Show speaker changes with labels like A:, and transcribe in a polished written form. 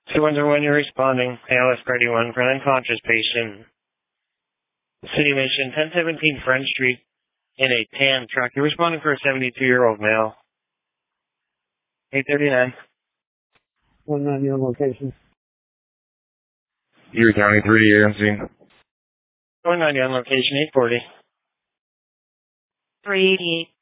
A: 201, you're responding. ALS Party 1 for an unconscious patient. City Mission, 1017 French Street in a tan truck. You're responding for a 72-year-old male. 839.
B: 19 on location.
C: Erie County 3, AMC.
A: 190 on location, 840.
D: 388.